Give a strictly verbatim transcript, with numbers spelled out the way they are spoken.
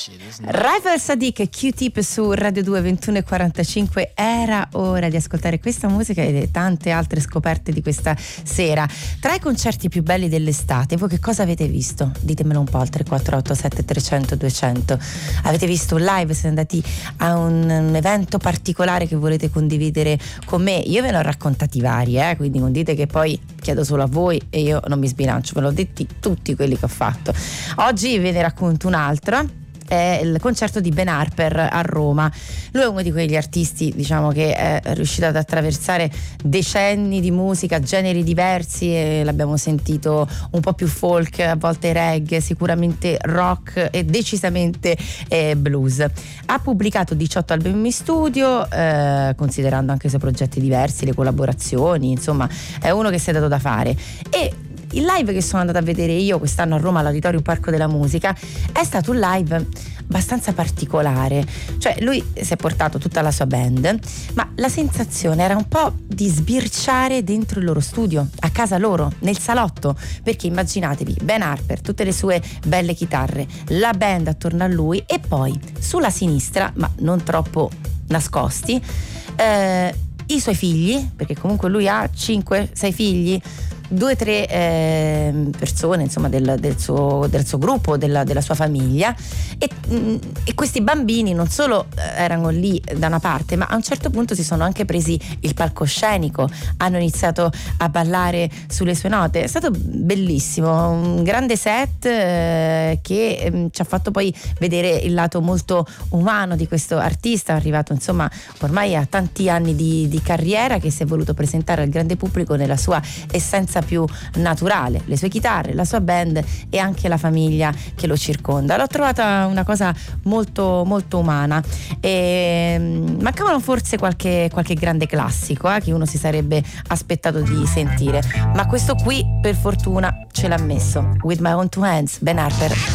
Raifel Sadiq e Q-Tip su Radio due ventuno e quarantacinque. Era ora di ascoltare questa musica e tante altre scoperte di questa sera. Tra i concerti più belli dell'estate, voi che cosa avete visto? Ditemelo un po' al tre quattro otto sette trecento duecento. Avete visto un live? Siete andati a un, un evento particolare che volete condividere con me? Io ve ne ho raccontati vari, eh? Quindi non dite che poi chiedo solo a voi e io non mi sbilancio, ve l'ho detti tutti quelli che ho fatto. Oggi ve ne racconto un altro. È il concerto di Ben Harper a Roma. Lui è uno di quegli artisti, diciamo, che è riuscito ad attraversare decenni di musica, generi diversi, e l'abbiamo sentito un po' più folk, a volte reggae, sicuramente rock e decisamente eh, blues. Ha pubblicato diciotto album in studio, eh, considerando anche i suoi progetti diversi, le collaborazioni, insomma è uno che si è dato da fare. E il live che sono andata a vedere io quest'anno a Roma all'Auditorium Parco della Musica è stato un live abbastanza particolare. Cioè lui si è portato tutta la sua band, ma la sensazione era un po' di sbirciare dentro il loro studio, a casa loro, nel salotto, perché immaginatevi Ben Harper, tutte le sue belle chitarre, la band attorno a lui e poi sulla sinistra, ma non troppo nascosti, eh, i suoi figli, perché comunque lui ha cinque sei figli, due o tre eh, persone, insomma, del, del, suo, del suo gruppo, della, della sua famiglia, e, mh, e questi bambini non solo erano lì da una parte, ma a un certo punto si sono anche presi il palcoscenico, hanno iniziato a ballare sulle sue note. È stato bellissimo, un grande set eh, che eh, ci ha fatto poi vedere il lato molto umano di questo artista, arrivato insomma ormai a tanti anni di, di carriera, che si è voluto presentare al grande pubblico nella sua essenza più naturale, le sue chitarre, la sua band e anche la famiglia che lo circonda. L'ho trovata una cosa molto molto umana e mancavano forse qualche, qualche grande classico eh, che uno si sarebbe aspettato di sentire, ma questo qui per fortuna ce l'ha messo. With My Own Two Hands, Ben Harper.